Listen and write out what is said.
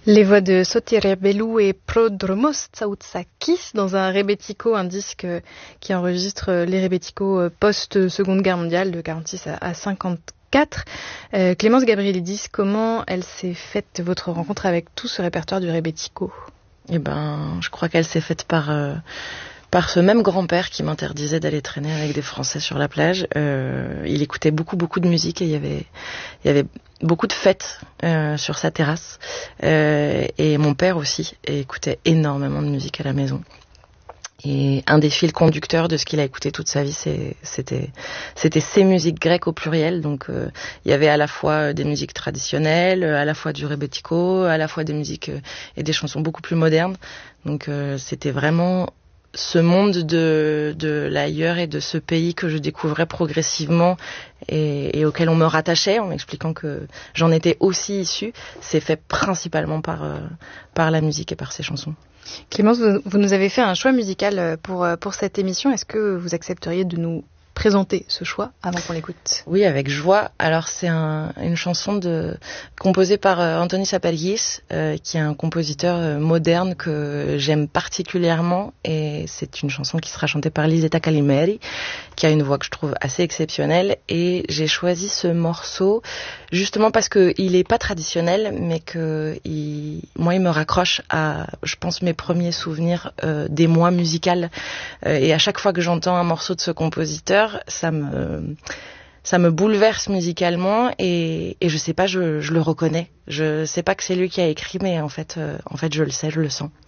Les voix de Sotire Bellou et Prodromos Tsaoutsakis dans un rebetiko, un disque qui enregistre les rebetiko post-Seconde Guerre mondiale de 46 à 54. Clémence Gabrielidis, comment elle s'est faite votre rencontre avec tout ce répertoire du rebetiko ? Eh ben, je crois qu'elle s'est faite par ce même grand-père qui m'interdisait d'aller traîner avec des Français sur la plage. Il écoutait beaucoup de musique et il y avait beaucoup de fêtes sur sa terrasse. Et mon père aussi écoutait énormément de musique à la maison. Et un des fils conducteurs de ce qu'il a écouté toute sa vie, c'était ces musiques grecques au pluriel. Donc il y avait à la fois des musiques traditionnelles, à la fois du rebetiko, à la fois des musiques et des chansons beaucoup plus modernes. Donc c'était vraiment ce monde de l'ailleurs et de ce pays que je découvrais progressivement et auquel on me rattachait en m'expliquant que j'en étais aussi issue. C'est fait principalement par la musique et par ces chansons. Clémence, vous nous avez fait un choix musical pour cette émission. Est-ce que vous accepteriez de nous présenter ce choix avant qu'on l'écoute ? Oui, avec joie. Alors c'est une chanson composée par Antonis Apelgis, qui est un compositeur moderne que j'aime particulièrement, et c'est une chanson qui sera chantée par Lisetta Calimeri, qui a une voix que je trouve assez exceptionnelle, et j'ai choisi ce morceau justement parce que il est pas traditionnel, mais moi il me raccroche à, je pense, mes premiers souvenirs des mois musicales, et à chaque fois que j'entends un morceau de ce compositeur, ça me bouleverse musicalement, et je sais pas, je le reconnais. Je sais pas que c'est lui qui a écrit, mais en fait je le sais, je le sens.